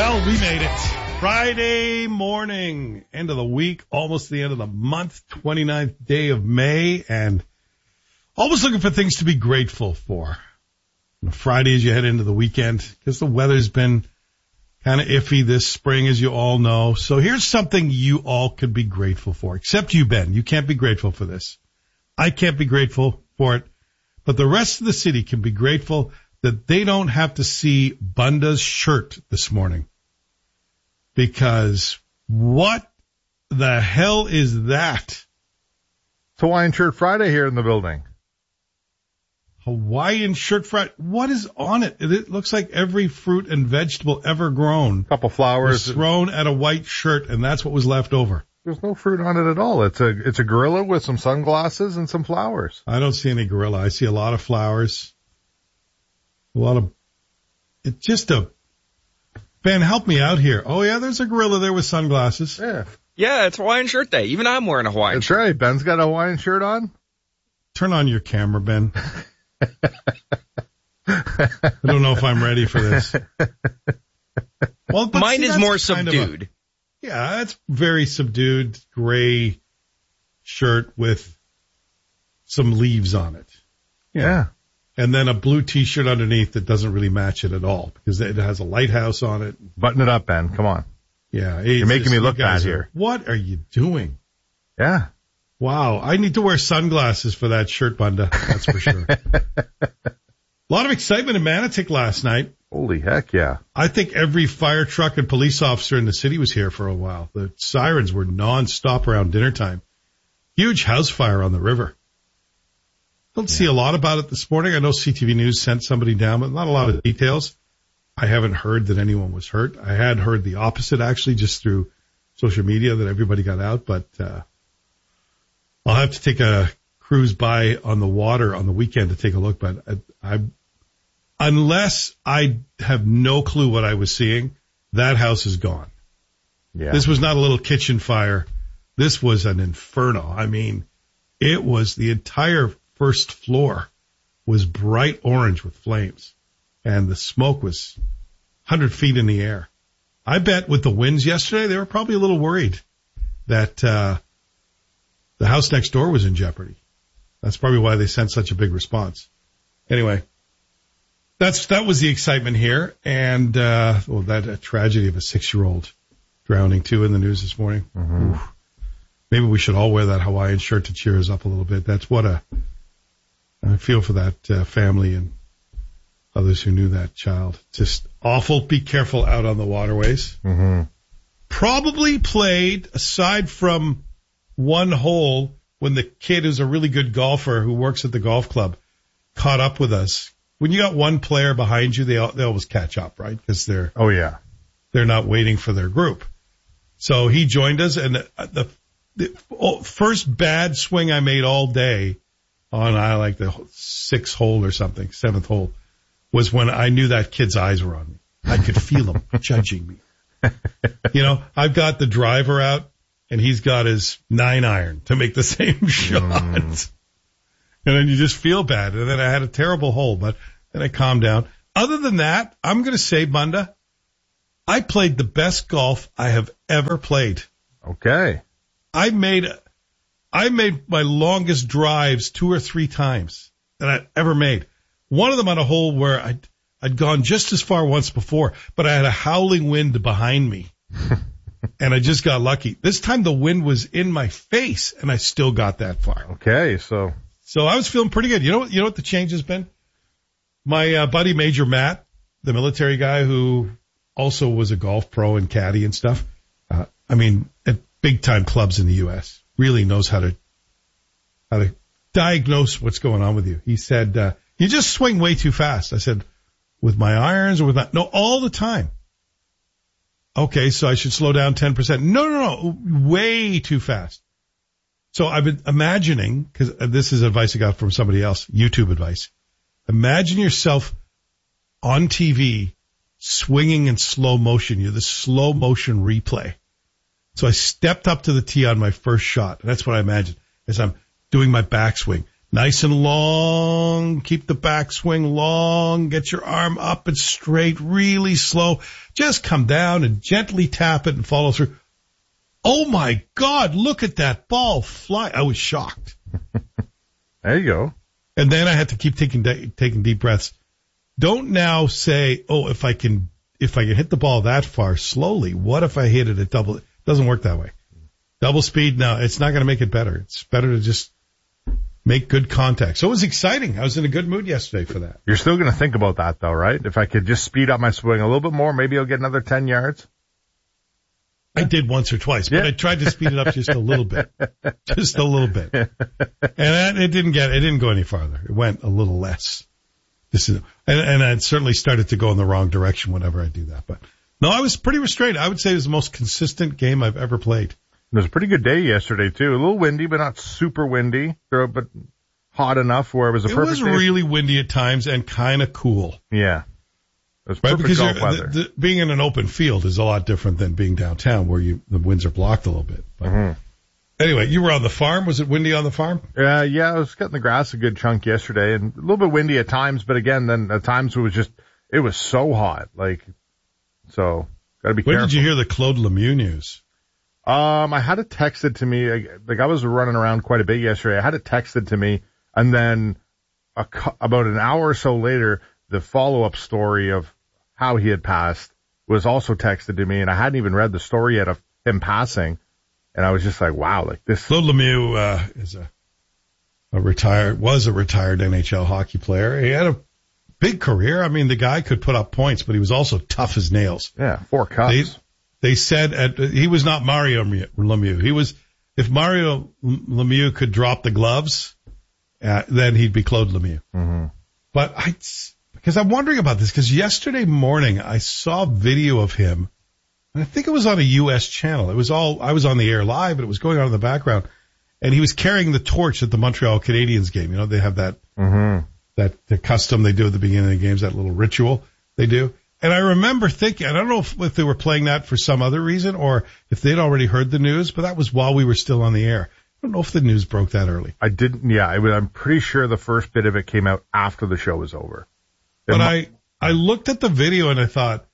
Well, we made it. Friday morning, end of the week, almost the end of the month, 29th day of May, and always looking for things to be grateful for. Friday as you head into the weekend, because the weather's been kind of iffy this spring, as you all know. So here's something you all could be grateful for, except you, Ben. You can't be grateful for this. I can't be grateful for it, but the rest of the city can be grateful that they don't have to see Bunda's shirt this morning. Because what the hell is that? It's Hawaiian Shirt Friday here in the building. Hawaiian Shirt Friday. What is on it? It looks like every fruit and vegetable ever grown. Couple flowers. Was thrown at a white shirt, and that's what was left over. There's no fruit on it at all. It's a gorilla with some sunglasses and some flowers. I don't see any gorilla. I see a lot of flowers. It's just Ben, help me out here. Oh, yeah, there's a gorilla there with sunglasses. Yeah, it's Hawaiian Shirt Day. Even I'm wearing a Hawaiian shirt. That's right. Ben's got a Hawaiian shirt on. Turn on your camera, Ben. I don't know if I'm ready for this. Well, but mine is more subdued. Yeah, it's very subdued, gray shirt with some leaves on it. Yeah. And then a blue T-shirt underneath that doesn't really match it at all because it has a lighthouse on it. Button it up, Ben. Come on. Yeah. You're making me look bad here. What are you doing? Yeah. Wow. I need to wear sunglasses for that shirt, Bunda. That's for sure. A lot of excitement in Manotick last night. Holy heck, yeah. I think every fire truck and police officer in the city was here for a while. The sirens were nonstop around dinner time. Huge house fire on the river. Don't see a lot about it this morning. I know CTV News sent somebody down, but not a lot of details. I haven't heard that anyone was hurt. I had heard the opposite, actually, just through social media that everybody got out. But I'll have to take a cruise by on the water on the weekend to take a look. But unless I have no clue what I was seeing, that house is gone. Yeah. This was not a little kitchen fire. This was an inferno. I mean, it was the entire first floor was bright orange with flames, and the smoke was 100 feet in the air. I bet with the winds yesterday, they were probably a little worried that the house next door was in jeopardy. That's probably why they sent such a big response. Anyway, that was the excitement here, and that tragedy of a 6-year-old drowning too in the news this morning. Mm-hmm. Maybe we should all wear that Hawaiian shirt to cheer us up a little bit. That's what I feel for that family and others who knew that child. Just awful. Be careful out on the waterways. Mm-hmm. Probably played, aside from one hole, when the kid who's a really good golfer who works at the golf club caught up with us. When you got one player behind you, they always catch up, right? Because they're not waiting for their group. So he joined us, and the first bad swing I made all day on the 6th hole or something, 7th hole, was when I knew that kid's eyes were on me. I could feel him judging me. You know, I've got the driver out, and he's got his 9-iron to make the same shot. And then you just feel bad. And then I had a terrible hole, but then I calmed down. Other than that, I'm going to say, Bunda, I played the best golf I have ever played. Okay. I made my longest drives 2 or 3 times that I'd ever made. One of them on a hole where I'd gone just as far once before, but I had a howling wind behind me, and I just got lucky. This time the wind was in my face, and I still got that far. Okay, so I was feeling pretty good. You know what the change has been? My buddy Major Matt, the military guy who also was a golf pro and caddy and stuff. At big time clubs in the U.S. really knows how to diagnose what's going on with you. He said, you just swing way too fast. I said, with my irons or with that? No, all the time. Okay, so I should slow down 10%. No, way too fast. So I've been imagining, because this is advice I got from somebody else, YouTube advice. Imagine yourself on TV swinging in slow motion. You're the slow motion replay. So I stepped up to the tee on my first shot. And that's what I imagined as I'm doing my backswing. Nice and long, keep the backswing long, get your arm up and straight, really slow. Just come down and gently tap it and follow through. Oh my God, look at that ball fly. I was shocked. There you go. And then I had to keep taking deep breaths. Don't now say, oh, if I can hit the ball that far slowly, what if I hit it at double? It doesn't work that way. Double speed, no, it's not going to make it better. It's better to just make good contact. So it was exciting. I was in a good mood yesterday for that. You're still going to think about that though, right? If I could just speed up my swing a little bit more, maybe I'll get another 10 yards. I did once or twice, but I tried to speed it up just a little bit. Just a little bit. And it didn't go any farther. It went a little less. And I certainly started to go in the wrong direction whenever I do that. But no, I was pretty restrained. I would say it was the most consistent game I've ever played. It was a pretty good day yesterday too. A little windy, but not super windy, but hot enough where it was a perfect day. It was really windy at times and kind of cool. Yeah. It was perfect golf weather. Being in an open field is a lot different than being downtown where the winds are blocked a little bit. But Anyway, you were on the farm. Was it windy on the farm? Yeah, I was cutting the grass a good chunk yesterday and a little bit windy at times, but again, then at times it was so hot. So gotta be careful. When did you hear the Claude Lemieux news? I had it texted to me, I was running around quite a bit yesterday. I had it texted to me and then about an hour or so later, the follow-up story of how he had passed was also texted to me, and I hadn't even read the story yet of him passing. And I was just like, wow, this. Claude Lemieux, is was a retired NHL hockey player. He had a big career. I mean, the guy could put up points, but he was also tough as nails. Yeah, 4 cups. They said he was not Mario Lemieux. If Mario Lemieux could drop the gloves, then he'd be Claude Lemieux. Mm-hmm. But because I'm wondering about this, because yesterday morning I saw a video of him. I think it was on a U.S. channel. I was on the air live, and it was going on in the background. And he was carrying the torch at the Montreal Canadiens game. You know, they have that, the custom they do at the beginning of the games, that little ritual they do. And I remember thinking, I don't know if they were playing that for some other reason or if they'd already heard the news, but that was while we were still on the air. I don't know if the news broke that early. I didn't, I'm pretty sure the first bit of it came out after the show was over. But I looked at the video and I thought,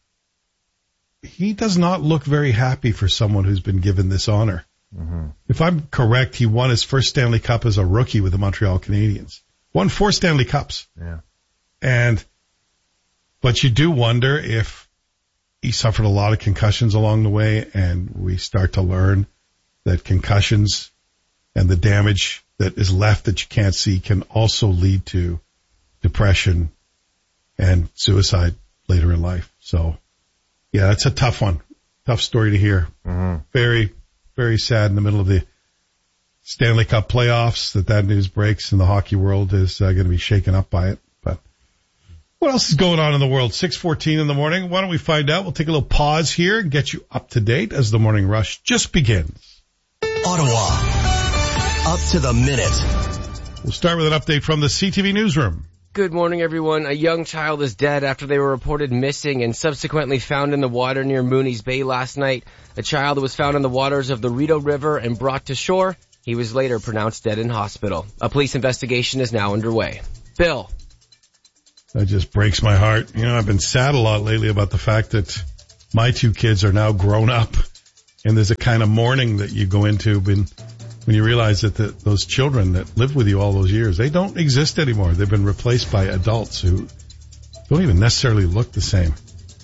he does not look very happy for someone who's been given this honor. Mm-hmm. If I'm correct, he won his first Stanley Cup as a rookie with the Montreal Canadiens. Won 4 Stanley Cups. Yeah. But you do wonder if he suffered a lot of concussions along the way, and we start to learn that concussions and the damage that is left that you can't see can also lead to depression and suicide later in life. So, yeah, it's a tough one. Tough story to hear. Mm-hmm. Very, very sad in the middle of the Stanley Cup playoffs that news breaks, and the hockey world is going to be shaken up by it. But what else is going on in the world? 6:14 in the morning. Why don't we find out? We'll take a little pause here and get you up to date as the morning rush just begins. Ottawa, up to the minute. We'll start with an update from the CTV newsroom. Good morning, everyone. A young child is dead after they were reported missing and subsequently found in the water near Mooney's Bay last night. A child was found in the waters of the Rideau River and brought to shore. He was later pronounced dead in hospital. A police investigation is now underway. Bill. That just breaks my heart. You know, I've been sad a lot lately about the fact that my 2 kids are now grown up, and there's a kind of mourning that you go into when you realize that those children that lived with you all those years, they don't exist anymore. They've been replaced by adults who don't even necessarily look the same.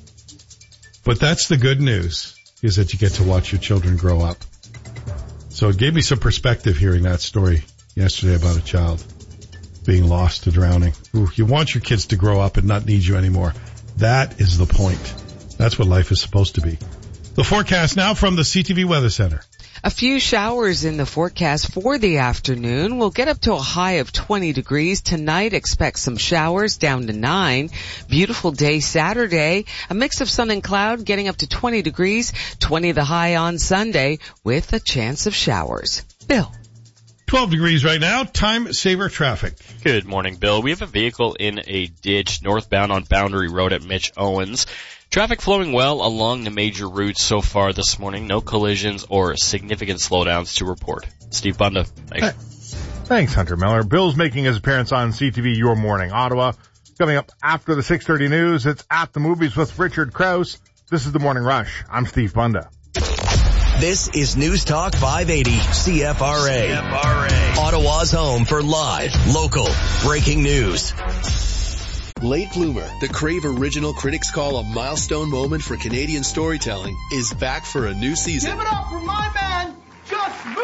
But that's the good news, is that you get to watch your children grow up. So it gave me some perspective hearing that story yesterday about a child being lost to drowning. Ooh, you want your kids to grow up and not need you anymore. That is the point. That's what life is supposed to be. The forecast now from the CTV Weather Center. A few showers in the forecast for the afternoon. We'll get up to a high of 20 degrees. Tonight, expect some showers down to 9. Beautiful day Saturday. A mix of sun and cloud getting up to 20 degrees. 20 the high on Sunday with a chance of showers. Bill. 12 degrees right now. Time saver traffic. Good morning, Bill. We have a vehicle in a ditch northbound on Boundary Road at Mitch Owens. Traffic flowing well along the major routes so far this morning. No collisions or significant slowdowns to report. Steve Bunda. Thanks. Thanks, Hunter Miller. Bill's making his appearance on CTV Your Morning Ottawa. Coming up after the 6:30 news, it's At the Movies with Richard Krause. This is The Morning Rush. I'm Steve Bunda. This is News Talk 580 CFRA. Ottawa's home for live, local, breaking news. Late Bloomer, the Crave original critics call a milestone moment for Canadian storytelling, is back for a new season. Give it up for my man, Jasmeet!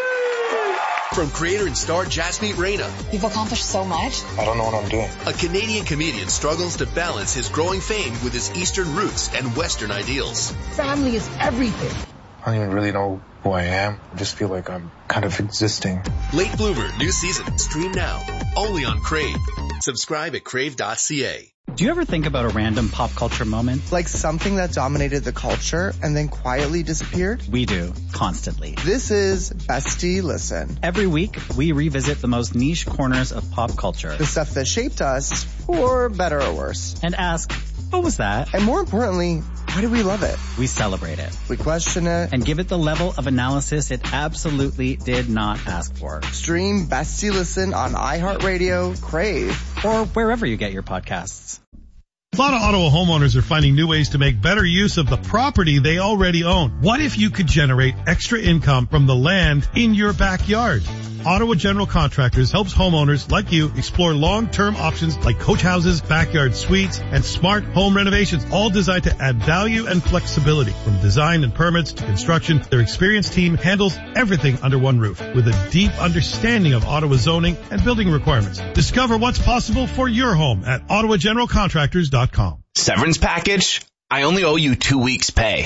From creator and star Jasmeet Reina. You've accomplished so much. I don't know what I'm doing. A Canadian comedian struggles to balance his growing fame with his Eastern roots and Western ideals. Family is everything. I don't even really know who I am. I just feel like I'm kind of existing. Late Bloomer, new season. Stream now. Only on Crave. Subscribe at crave.ca. Do you ever think about a random pop culture moment? Like something that dominated the culture and then quietly disappeared? We do, constantly. This is Bestie Listen. Every week, we revisit the most niche corners of pop culture. The stuff that shaped us, for better or worse. And ask, what was that? And more importantly, why do we love it? We celebrate it. We question it. And give it the level of analysis it absolutely did not ask for. Stream Bestie Listen on iHeartRadio, Crave, or wherever you get your podcasts. A lot of Ottawa homeowners are finding new ways to make better use of the property they already own. What if you could generate extra income from the land in your backyard? Ottawa General Contractors helps homeowners like you explore long-term options like coach houses, backyard suites, and smart home renovations, all designed to add value and flexibility. From design and permits to construction, their experienced team handles everything under one roof with a deep understanding of Ottawa zoning and building requirements. Discover what's possible for your home at ottawageneralcontractors.com. Severance package? I only owe you 2 weeks' pay.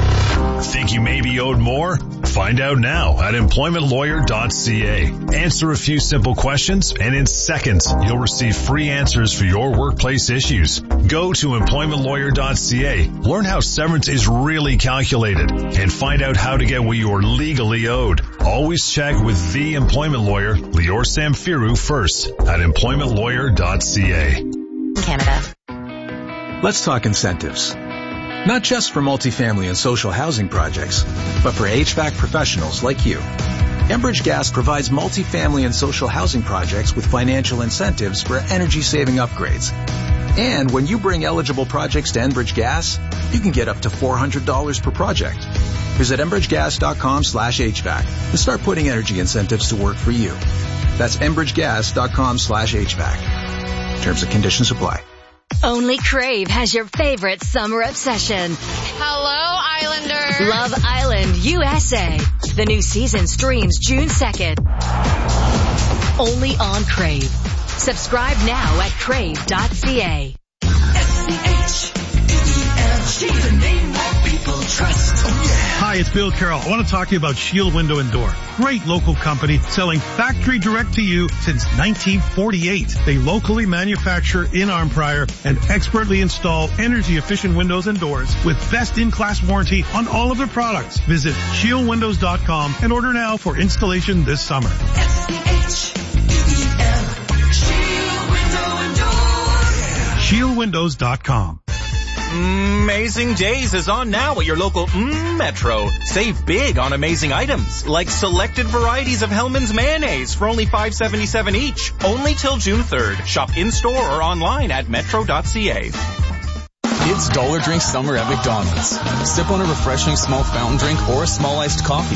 Think you may be owed more? Find out now at employmentlawyer.ca. Answer a few simple questions, and in seconds, you'll receive free answers for your workplace issues. Go to employmentlawyer.ca. Learn how severance is really calculated and find out how to get what you are legally owed. Always check with the employment lawyer, Lior Samfiru, first at employmentlawyer.ca. Canada. Let's talk incentives. Not just for multifamily and social housing projects, but for HVAC professionals like you. Enbridge Gas provides multifamily and social housing projects with financial incentives for energy-saving upgrades. And when you bring eligible projects to Enbridge Gas, you can get up to $400 per project. Visit enbridgegas.com/HVAC and start putting energy incentives to work for you. That's enbridgegas.com/HVAC. Terms and conditions apply. Only Crave has your favorite summer obsession. Hello, Islanders. Love Island, USA. The new season streams June 2nd. Only on Crave. Subscribe now at crave.ca. S-C-H-E-E-L-G, the name that people trust. Oh, yeah. Hi, it's Bill Carroll. I want to talk to you about Shield Window and Door. Great local company selling factory direct to you since 1948. They locally manufacture in Arnprior and expertly install energy efficient windows and doors with best in class warranty on all of their products. Visit shieldwindows.com and order now for installation this summer. S-C-H-E-E-L, Shield Window and Door. Shieldwindows.com. Amazing Days is on now at your local Metro. Save big on amazing items, like selected varieties of Hellmann's mayonnaise for only $5.77 each. Only till June 3rd. Shop in-store or online at metro.ca. It's Dollar Drink Summer at McDonald's. Sip on a refreshing small fountain drink or a small iced coffee.